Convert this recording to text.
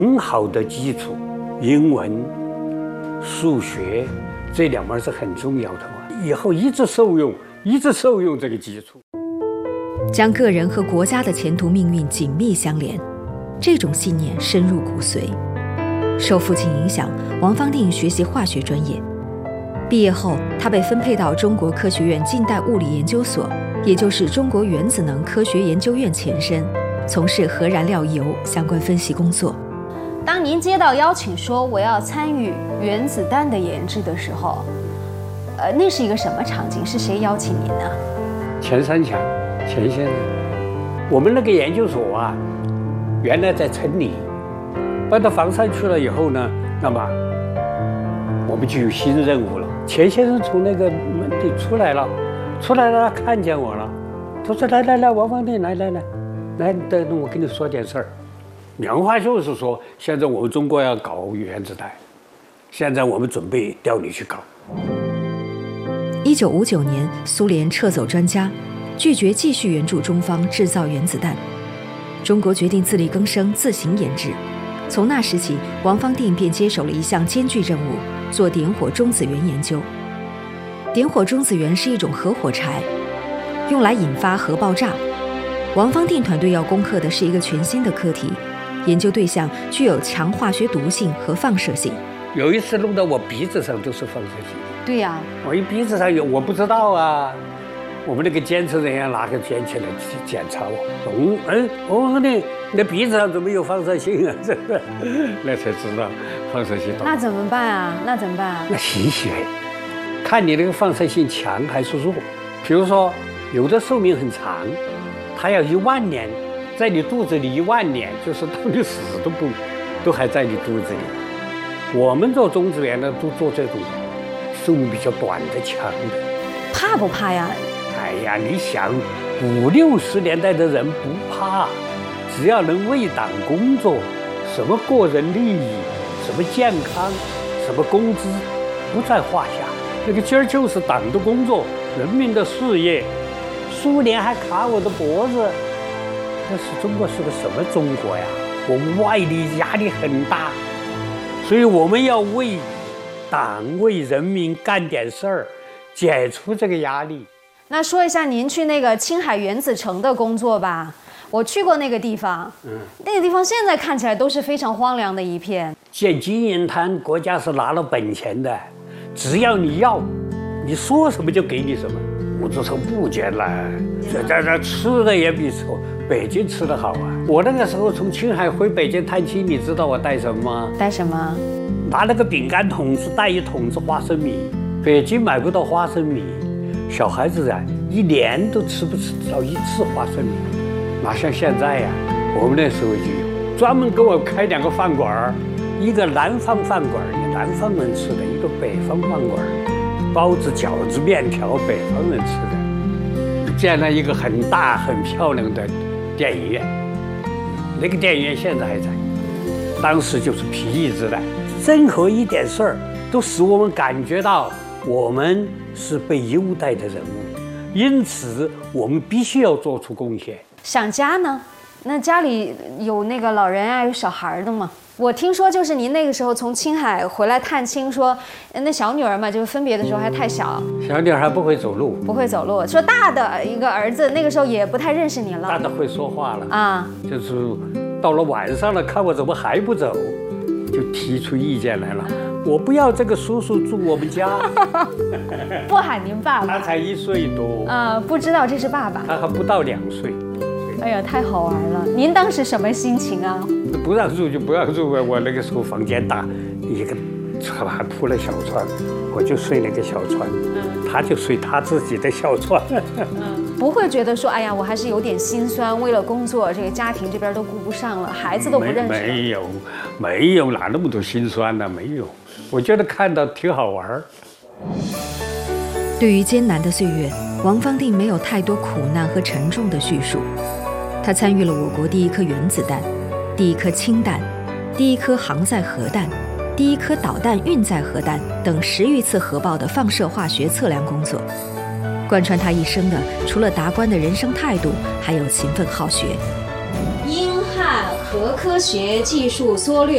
很好的基础，英文、数学这2门是很重要的嘛，以后一直受用这个基础。 将个人和国家的前途命运紧密相连，这种信念深入骨髓。受父亲影响，王方定学习化学专业。毕业后，他被分配到中国科学院近代物理研究所，也就是中国原子能科学研究院前身，从事核燃料铀相关分析工作。 当您接到邀请说我要参与原子弹的研制的时候，那是一个什么场景？是谁邀请您呢？ 钱三强，钱先生。我们那个研究所啊，原来在城里，搬到房山去了以后呢，那么我们就有新任务了。钱先生从那个门里出来了，他看见我了，他说：“来，王方定，来，等我跟你说点事儿。”原话就是说，现在我们中国要搞原子弹，现在我们准备调你去搞。 1959年，苏联撤走专家，拒绝继续援助中方制造原子弹，中国决定自力更生，自行研制。从那时起，王方定便接手了一项艰巨任务，做点火中子源研究。点火中子源是一种核火柴，用来引发核爆炸。王方定团队要攻克的是一个全新的课题，研究对象具有强化学毒性和放射性。 有一次弄到我鼻子上都是放射性。 对呀， 我一鼻子上有，我不知道啊。我们那个监测人员拿个卷起来检查我，我说你的鼻子上怎么有放射性啊？这个，那才知道放射性。 那怎么办啊？那洗血，看你那个放射性强还是弱。比如说，有的寿命很长，它要10000年，在你肚子里10000年，就是到你死都还在你肚子里。我们做中子源呢，都做这种寿命比较短的、强的。 怕不怕呀？ 哎呀，你想，50、60年代的人不怕，只要能为党工作，什么个人利益、什么健康、什么工资，不在话下。那个劲儿就是党的工作，人民的事业。苏联还卡我的脖子，但是中国是个什么中国呀？我们外力压力很大，所以我们要为党、为人民干点事儿，解除这个压力。 那说一下您去那个青海原子城的工作吧。我去过那个地方，那个地方现在看起来都是非常荒凉的一片。 建金银滩，国家是拿了本钱的，只要你要，你说什么就给你什么。物质城不艰难，这吃的也比北京吃的好啊。我那个时候从青海回北京探亲，你知道我带什么吗？ 带什么？ 拿那个饼干桶子，带1桶子花生米。北京买不到花生米。小孩子啊，1年都吃不到1次花生米，哪像现在呀？我们那时候就有专门给我开2个饭馆，一个南方饭馆，南方人吃的；一个北方饭馆，包子、饺子、面条，北方人吃的。建了一个很大很漂亮的电影院，那个电影院现在还在。当时就是皮一直在，任何一点事儿都使我们感觉到我们是被优待的人物，因此我们必须要做出贡献。 想家呢？那家里有那个老人啊，有小孩的吗？我听说就是您那个时候从青海回来探亲，说那小女儿嘛，就是分别的时候还太小， 小女儿还不会走路， 说大的一个儿子那个时候也不太认识您了， 大的会说话了啊， 就是到了晚上了，看我怎么还不走，就提出意见来了。我不要这个叔叔住我们家， 不喊您爸爸。 他才1岁多， 不知道这是爸爸。 他还不到2岁。 哎呀，太好玩了！您当时什么心情啊？ 不让住就不让住呗。我那个时候房间大，一个床还铺了小床，我就睡那个小床，他就睡他自己的小床。 不会觉得说，哎呀，我还是有点心酸，为了工作，这个家庭这边都顾不上了，孩子都不认识。 没有，哪那么多心酸呢？没有，我觉得看到挺好玩。 对于艰难的岁月，王方定没有太多苦难和沉重的叙述。他参与了我国第1颗原子弹、第1颗氢弹、第1颗航载核弹、第1颗导弹运载核弹等10余次核爆的放射化学测量工作。贯穿他一生的，除了达观的人生态度，还有勤奋好学。 英汉核科学技术缩略